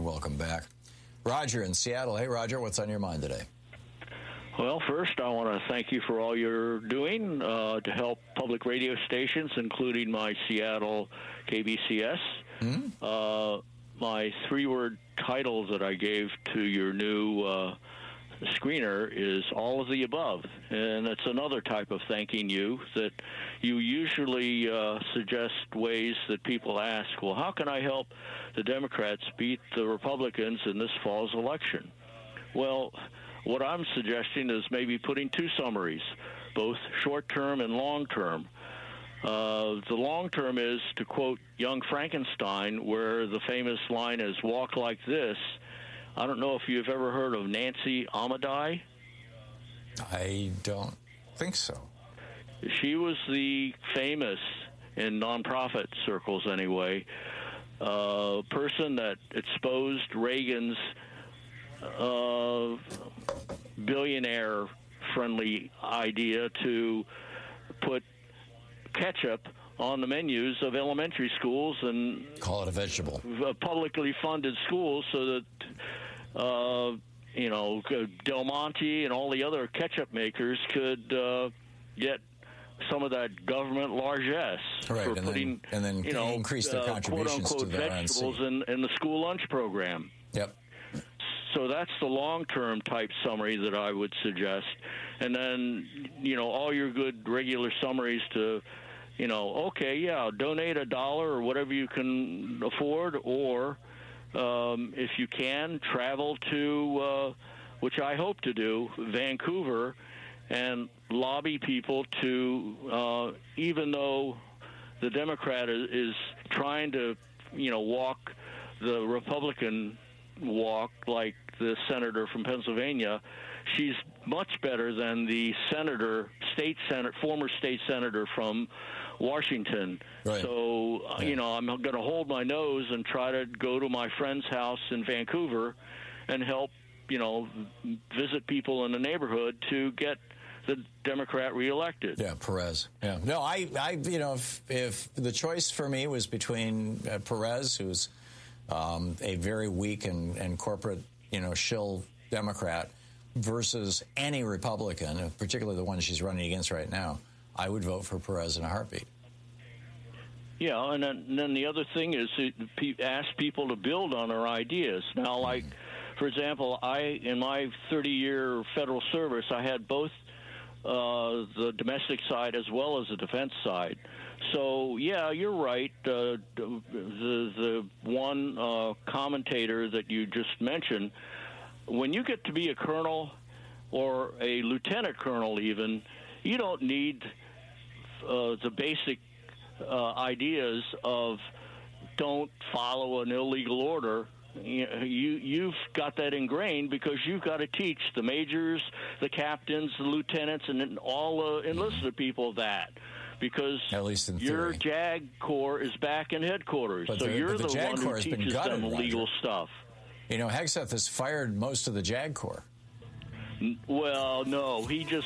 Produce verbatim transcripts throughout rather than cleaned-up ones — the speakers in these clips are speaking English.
and welcome back. Roger in Seattle. Hey, Roger, what's on your mind today? Well, first, I want to thank you for all you're doing uh, to help public radio stations, including my Seattle K B C S. Mm-hmm. Uh, my three-word title that I gave to your new uh, screener is all of the above, and it's another type of thanking you that you usually uh, suggest ways that people ask, well, how can I help the Democrats beat the Republicans in this fall's election? Well, what I'm suggesting is maybe putting two summaries, both short-term and long-term. Uh, the long-term is, to quote Young Frankenstein, where the famous line is, walk like this. I don't know if you've ever heard of Nancy Amadei. I don't think so. She was the famous, in nonprofit circles anyway, uh, person that exposed Reagan's uh, billionaire-friendly idea to put ketchup on the menus of elementary schools and call it a vegetable. Publicly funded schools, so that uh, you know Del Monte and all the other ketchup makers could uh, get some of that government largesse right, for and putting then, and then you know increase their uh, contributions quote unquote to the vegetables in, in the school lunch program. Yep. So that's the long-term type summary that I would suggest. And then, you know, all your good regular summaries to, you know, okay, yeah, donate a dollar or whatever you can afford, or um, if you can, travel to, uh, which I hope to do, Vancouver, and lobby people to, uh, even though the Democrat is, is trying to, you know, walk the Republican walk like the senator from Pennsylvania, she's much better than the senator, state senator, former state senator from Washington. Right. So, uh, yeah. you know, I'm going to hold my nose and try to go to my friend's house in Vancouver and help, you know, visit people in the neighborhood to get the Democrat reelected. Yeah, Perez. Yeah. No, I, I you know, if, if the choice for me was between uh, Perez, who's um, a very weak and, and corporate, you know, shill Democrat, versus any Republican, particularly the one she's running against right now, I would vote for Perez in a heartbeat. Yeah, and then, and then the other thing is to ask people to build on their ideas. Now, like, for example, I, in my thirty-year federal service, I had both uh, the domestic side as well as the defense side. So, yeah, you're right. Uh, the, the one uh, commentator that you just mentioned, when you get to be a colonel or a lieutenant colonel even, you don't need uh, the basic uh, ideas of don't follow an illegal order. You, you, you've got that ingrained because you've got to teach the majors, the captains, the lieutenants, and all the enlisted people that. Because at least in your theory. JAG Corps is back in headquarters, but so the, you're the, the, the one who teaches gutted, them legal Roger. stuff. You know, Hegseth has fired most of the JAG Corps. Well, no, he just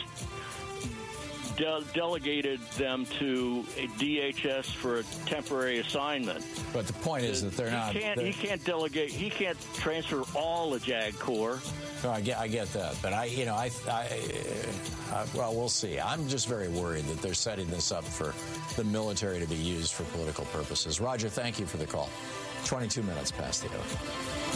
de- delegated them to a D H S for a temporary assignment. But the point is that they're he not. Can't, he can't delegate. He can't transfer all the JAG Corps. No, I get, I get that, but I, you know, I, I, uh, well, we'll see. I'm just very worried that they're setting this up for the military to be used for political purposes. Roger, thank you for the call. twenty-two minutes past the hour.